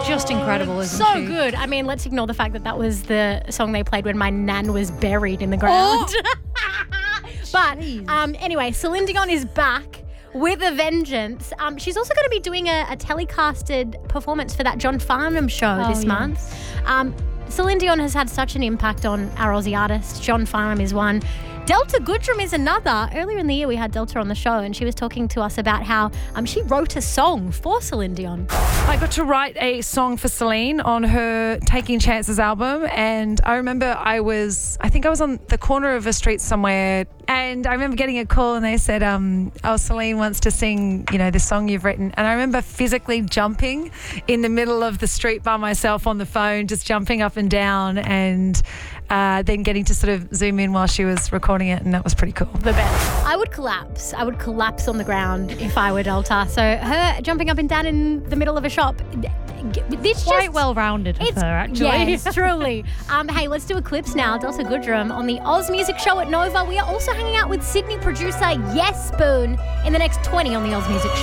just incredible, isn't So she? good. I mean, let's ignore the fact that that was the song they played when my nan was buried in the ground. But anyway, Celine Dion is back with a vengeance. She's also going to be doing a telecasted performance for that John Farnham show this month. Celine Dion has had such an impact on our Aussie artists. John Farnham is one. Delta Goodrem is another. Earlier in the year, we had Delta on the show, and she was talking to us about how she wrote a song for Celine Dion. I got to write a song for Celine on her Taking Chances album, and I remember I think I was on the corner of a street somewhere, and I remember getting a call, and they said, Celine wants to sing, this song you've written. And I remember physically jumping in the middle of the street by myself on the phone, just jumping up and down, and then getting to sort of zoom in while she was recording it, and that was pretty cool. The best. I would collapse on the ground if I were Delta. So her jumping up and down in the middle of a shop, this Quite well-rounded of her, actually. Yes, truly. Hey, let's do a clips now. Delta Goodrem on the Oz Music Show at Nova. We are also hanging out with Sydney producer Yes Spoon in the next 20 on the Oz Music Show.